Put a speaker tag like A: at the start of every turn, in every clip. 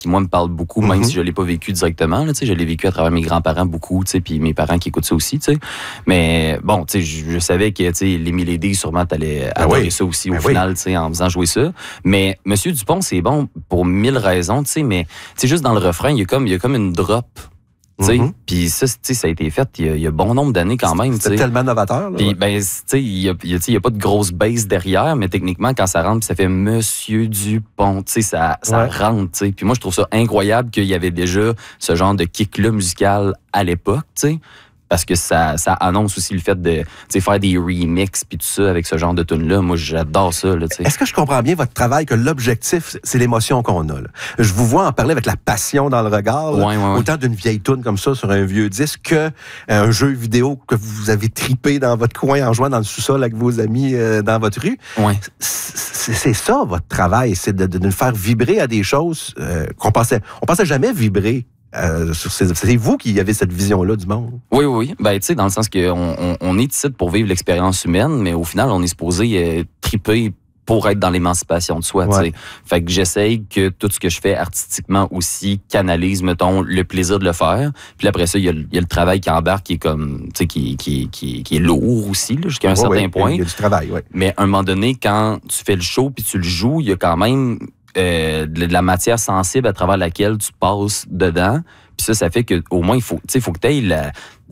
A: qui, moi, me parle beaucoup, même si je l'ai pas vécu directement. Là, je l'ai vécu à travers mes grands-parents beaucoup, puis mes parents qui écoutent ça aussi. T'sais. Mais bon, je savais que l'Émile Lédé, sûrement, t'allais adorer ça aussi au final, en faisant jouer ça. Mais Monsieur Dupont, c'est bon pour 1000 raisons, mais juste dans le refrain, il y a comme une drop. Puis ça a été fait il y a bon nombre d'années quand même.
B: C'est tellement novateur. Là,
A: puis il y a pas de grosse base derrière, mais techniquement, quand ça rentre, ça fait Monsieur Dupont, ça rentre. Puis moi, je trouve ça incroyable qu'il y avait déjà ce genre de kick-là musical à l'époque, parce que ça annonce aussi le fait de faire des remixes puis tout ça avec ce genre de tune-là. Moi, j'adore ça. Là,
B: est-ce que je comprends bien votre travail, que l'objectif, c'est l'émotion qu'on a? Là? Je vous vois en parler avec la passion dans le regard, autant d'une vieille tune comme ça sur un vieux disque qu'un jeu vidéo que vous avez tripé dans votre coin en jouant dans le sous-sol avec vos amis dans votre rue.
A: Ouais.
B: C'est ça, votre travail, c'est de nous faire vibrer à des choses qu'on pensait jamais vibrer. C'est vous qui avez cette vision-là du monde.
A: Oui. Ben, dans le sens qu'on est ici pour vivre l'expérience humaine, mais au final, on est supposé triper pour être dans l'émancipation de soi. Fait que j'essaye que tout ce que je fais artistiquement aussi canalise, mettons, le plaisir de le faire. Puis après ça, il y a le travail qui embarque, qui est comme, qui est lourd aussi, là, jusqu'à un certain point.
B: Il y a du travail,
A: Mais à un moment donné, quand tu fais le show puis tu le joues, il y a quand même de la matière sensible à travers laquelle tu passes dedans. Puis ça fait que au moins, il faut que tu aies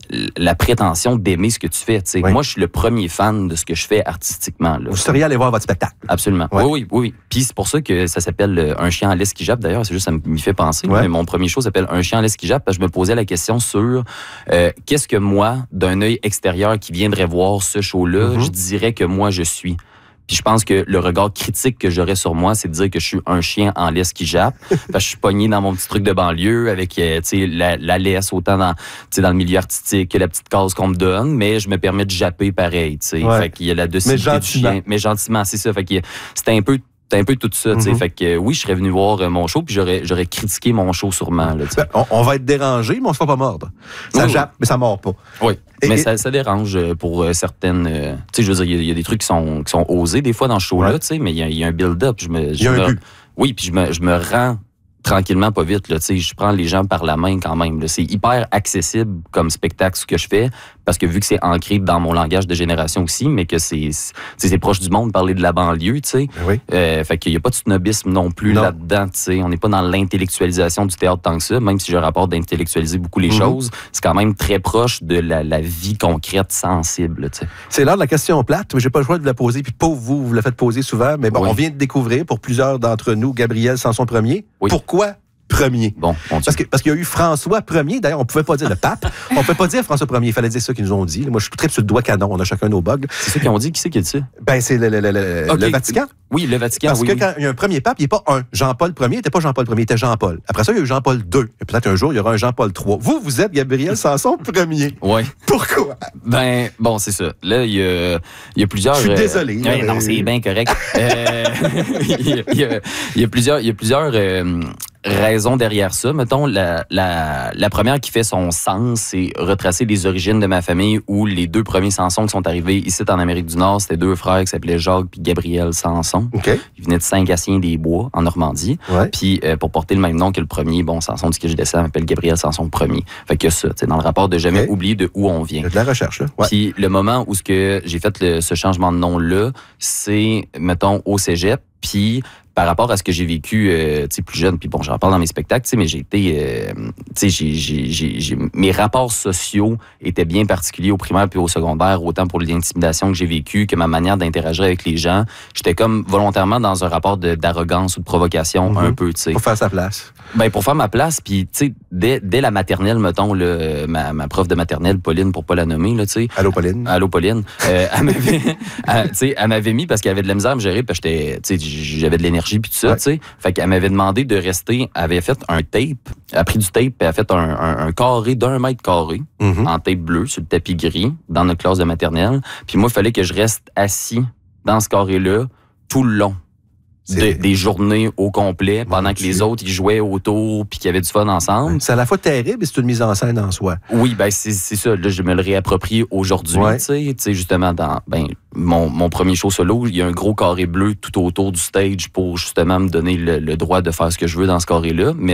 A: la prétention d'aimer ce que tu fais. Moi, je suis le premier fan de ce que je fais artistiquement. Là.
B: Vous seriez allé voir votre spectacle.
A: Absolument. Oui. Puis c'est pour ça que ça s'appelle Un chien en laisse qui jappe. D'ailleurs, c'est juste ça m'y fait penser. Mais mon premier show s'appelle Un chien en laisse qui jappe parce que je me posais la question sur qu'est-ce que moi, d'un œil extérieur qui viendrait voir ce show-là, je dirais que moi, je suis. Puis je pense que le regard critique que j'aurais sur moi, c'est de dire que je suis un chien en laisse qui jappe. Parce que je suis pogné dans mon petit truc de banlieue avec la laisse autant dans le milieu artistique que la petite case qu'on me donne, mais je me permets de japper pareil. Fait qu'il y a la docilité du chien. Mais gentiment, c'est ça. Fait que c'était un peu tout ça, tu sais. Fait que oui, je serais venu voir mon show, puis j'aurais critiqué mon show sûrement. Là,
B: on va être dérangé, mais on se fait pas mordre. Ça jappe, mais ça mord pas.
A: Oui. Mais ça dérange pour certaines... tu sais, je veux dire, il y a des trucs qui sont osés des fois dans ce show-là, tu sais, mais il y a un build-up.
B: Il y a un but.
A: Oui, puis je me rends tranquillement, pas vite. Là, je prends les gens par la main quand même. Là. C'est hyper accessible comme spectacle ce que je fais, parce que vu que c'est ancré dans mon langage de génération aussi, mais que c'est proche du monde, parler de la banlieue, tu sais. Fait qu'il n'y a pas de snobisme non plus là-dedans, tu sais. On n'est pas dans l'intellectualisation du théâtre tant que ça, même si je rapporte d'intellectualiser beaucoup les choses, c'est quand même très proche de la vie concrète, sensible, tu sais.
B: C'est l'heure de la question plate, mais j'ai pas le choix de vous la poser, puis pauvre vous la faites poser souvent, mais bon, on vient de découvrir, pour plusieurs d'entre nous, Gabriel Sanson Ier. Pourquoi premier?
A: Bon,
B: parce qu'il y a eu François Ier. D'ailleurs, on pouvait pas dire le pape. On pouvait pas dire François Ier. Il fallait dire ça qu'ils nous ont dit. Moi, je suis très sur le doigt canon. On a chacun nos bugs.
A: C'est ça qu'ils ont dit. Qui c'est qui a dit ça?
B: Ben, c'est le Vatican.
A: Oui, le Vatican,
B: Parce que quand il y a un premier pape, il n'est pas un. Jean-Paul Ier, il n'était pas Jean-Paul Ier, il était Jean-Paul. Après ça, il y a eu Jean-Paul II. Et peut-être un jour, il y aura un Jean-Paul III. Vous êtes Gabriel Sanson Ier.
A: Oui.
B: Pourquoi?
A: Ben, bon, c'est ça. Là, il y a plusieurs...
B: Je suis désolé.
A: Non, c'est bien correct. Il y a plusieurs raisons derrière ça. Mettons, la première qui fait son sens, c'est retracer les origines de ma famille, où les deux premiers Sanson qui sont arrivés ici en Amérique du Nord, c'était deux frères qui s'appelaient Jacques puis Gabriel Sanson. Ils venaient de Saint-Gatien-des-Bois, en Normandie. Puis pour porter le même nom que le premier, Sanson, ce que je descends, m'appelle Gabriel Sanson Ier. Fait que ça, dans le rapport de jamais oublier de où on vient.
B: De la recherche, là.
A: Puis le moment où j'ai fait ce changement de nom-là, c'est, mettons, au cégep. Puis par rapport à ce que j'ai vécu plus jeune, puis bon, j'en parle dans mes spectacles, mais j'ai été... mes rapports sociaux étaient bien particuliers au primaire puis au secondaire, autant pour l'intimidation que j'ai vécue que ma manière d'interagir avec les gens. J'étais comme volontairement dans un rapport d'arrogance ou de provocation un peu, tu sais.
B: Pour faire sa place.
A: Ben, pour faire ma place, puis tu sais, dès la maternelle, mettons, là, ma prof de maternelle, Pauline, pour pas la nommer, là, tu sais.
B: Allô, Pauline.
A: Allô, Pauline. Elle m'avait mis parce qu'elle avait de la misère à me gérer, parce que j'avais de l'énergie puis tout ça, tu sais. Fait qu'elle m'avait demandé de rester, elle avait fait un tape, elle a pris du tape, puis elle a fait un carré d'1 mètre carré, en tape bleu, sur le tapis gris, dans notre classe de maternelle. Puis moi, il fallait que je reste assis dans ce carré-là tout le long. Des journées au complet, pendant que les autres, ils jouaient autour puis qu'ils avaient du fun ensemble.
B: C'est à la fois terrible et c'est une mise en scène en soi.
A: Oui, ben c'est ça. Là, je me le réapproprie aujourd'hui. Tu sais, justement, dans mon premier show solo, il y a un gros carré bleu tout autour du stage pour justement me donner le droit de faire ce que je veux dans ce carré-là. Mais